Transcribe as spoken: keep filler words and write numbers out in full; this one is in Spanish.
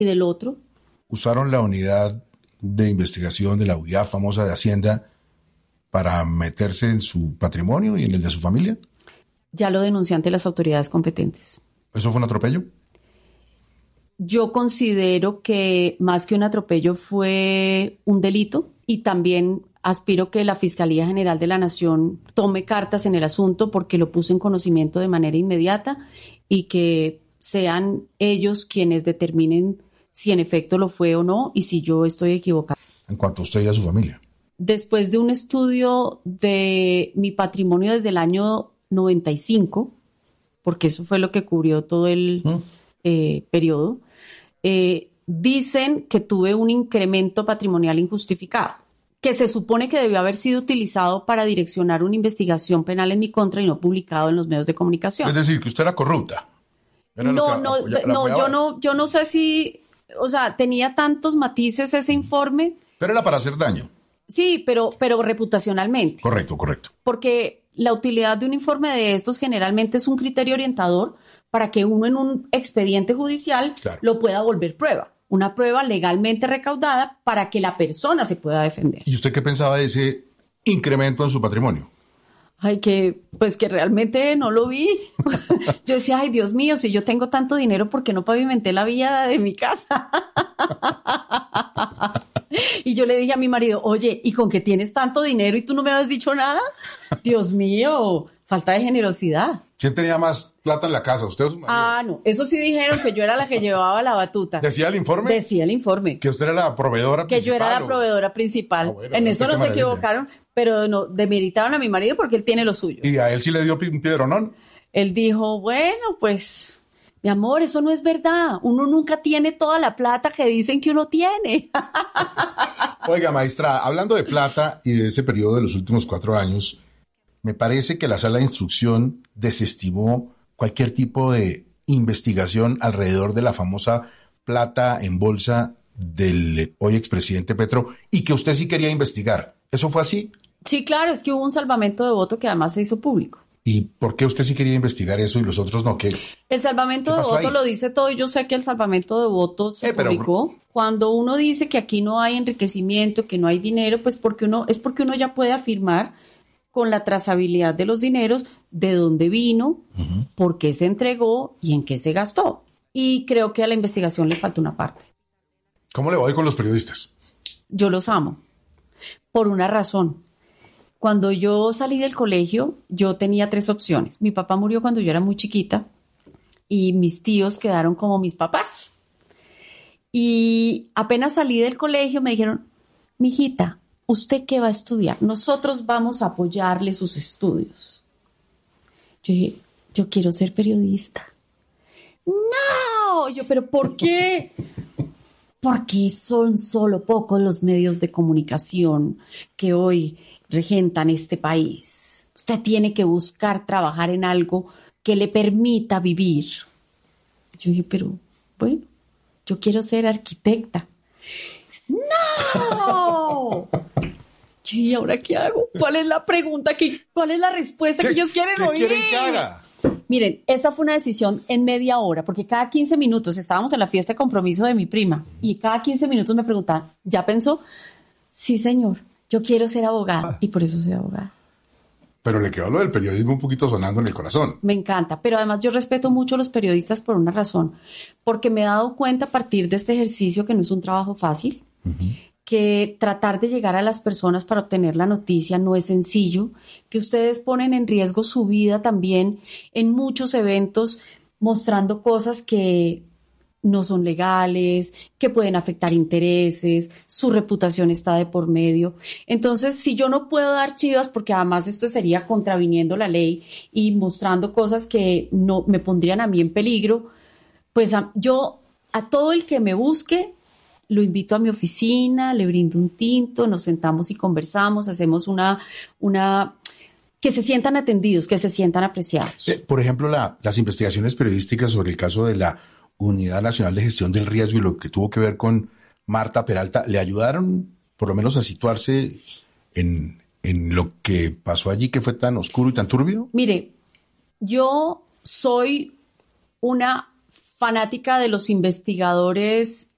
y del otro. ¿Usaron la unidad de investigación de la U I A famosa de Hacienda para meterse en su patrimonio y en el de su familia? Ya lo denuncié ante las autoridades competentes. ¿Eso fue un atropello? Yo considero que más que un atropello fue un delito y también aspiro que la Fiscalía General de la Nación tome cartas en el asunto porque lo puse en conocimiento de manera inmediata y que sean ellos quienes determinen si en efecto lo fue o no y si yo estoy equivocada. En cuanto a usted y a su familia. Después de un estudio de mi patrimonio desde el año noventa y cinco, porque eso fue lo que cubrió todo el ¿Mm? eh, periodo, eh, dicen que tuve un incremento patrimonial injustificado, que se supone que debió haber sido utilizado para direccionar una investigación penal en mi contra y no publicado en los medios de comunicación. Es decir, que usted era corrupta. Era no, no, apoya, no, yo no, yo no sé si, o sea, tenía tantos matices ese informe. Pero era para hacer daño. Sí, pero, pero reputacionalmente. Correcto, correcto. Porque la utilidad de un informe de estos generalmente es un criterio orientador para que uno en un expediente judicial claro. lo pueda volver prueba. Una prueba legalmente recaudada para que la persona se pueda defender. ¿Y usted qué pensaba de ese incremento en su patrimonio? Ay, que pues que realmente no lo vi. Yo decía, ay, Dios mío, si yo tengo tanto dinero, ¿por qué no pavimenté la vía de mi casa? Y yo le dije a mi marido, oye, ¿y con qué tienes tanto dinero y tú no me habías dicho nada? Dios mío, falta de generosidad. ¿Quién tenía más plata en la casa, usted o su marido? Ah, no, eso sí dijeron que yo era la que llevaba la batuta. ¿Decía el informe? Decía el informe. Que usted era la proveedora que principal. Que yo era la o... proveedora principal. Ah, bueno, en eso no se maravilla. equivocaron, pero no, demeritaron a mi marido porque él tiene lo suyo. ¿Y a él sí le dio un piedronón? Él dijo, bueno, pues, mi amor, eso no es verdad. Uno nunca tiene toda la plata que dicen que uno tiene. Oiga, maestra, hablando de plata y de ese periodo de los últimos cuatro años, me parece que la sala de instrucción desestimó cualquier tipo de investigación alrededor de la famosa plata en bolsa del hoy expresidente Petro y que usted sí quería investigar. ¿Eso fue así? Sí, claro, es que hubo un salvamento de voto que además se hizo público. ¿Y por qué usted sí quería investigar eso y los otros no? ¿Qué, el salvamento de voto ahí? Lo dice todo y yo sé que el salvamento de voto se eh, publicó. Pero... Cuando uno dice que aquí no hay enriquecimiento, que no hay dinero, pues porque uno es porque uno ya puede afirmar con la trazabilidad de los dineros, de dónde vino, uh-huh. por qué se entregó y en qué se gastó. Y creo que a la investigación le falta una parte. ¿Cómo le va hoy con los periodistas? Yo los amo, por una razón. Cuando yo salí del colegio, yo tenía tres opciones. Mi papá murió cuando yo era muy chiquita y mis tíos quedaron como mis papás. Y apenas salí del colegio me dijeron, mijita, ¿usted qué va a estudiar? Nosotros vamos a apoyarle sus estudios. Yo dije, yo quiero ser periodista. No, yo, pero ¿por qué? Porque son solo pocos los medios de comunicación que hoy regentan este país. Usted tiene que buscar trabajar en algo que le permita vivir. Yo dije, pero bueno, yo quiero ser arquitecta. ¡No! ¿Y ahora qué hago? ¿Cuál es la pregunta? Que, ¿Cuál es la respuesta que ellos quieren ¿qué oír? ¿Qué quieren que haga? Miren, esa fue una decisión en media hora, porque cada quince minutos estábamos en la fiesta de compromiso de mi prima y cada quince minutos me preguntaban, ¿ya pensó? Sí, señor, yo quiero ser abogada ah. y por eso soy abogada. Pero le quedó lo del periodismo un poquito sonando en el corazón. Me encanta, pero además yo respeto mucho a los periodistas por una razón, porque me he dado cuenta a partir de este ejercicio que no es un trabajo fácil, uh-huh. que tratar de llegar a las personas para obtener la noticia no es sencillo, que ustedes ponen en riesgo su vida también en muchos eventos mostrando cosas que no son legales, que pueden afectar intereses, su reputación está de por medio. Entonces, si yo no puedo dar chivas, porque además esto sería contraviniendo la ley y mostrando cosas que no me pondrían a mí en peligro, pues a, yo a todo el que me busque, lo invito a mi oficina, le brindo un tinto, nos sentamos y conversamos, hacemos una, una que se sientan atendidos, que se sientan apreciados. Eh, por ejemplo, la, las investigaciones periodísticas sobre el caso de la Unidad Nacional de Gestión del Riesgo y lo que tuvo que ver con Marta Peralta, ¿le ayudaron por lo menos a situarse en, en lo que pasó allí, que fue tan oscuro y tan turbio? Mire, yo soy una fanática de los investigadores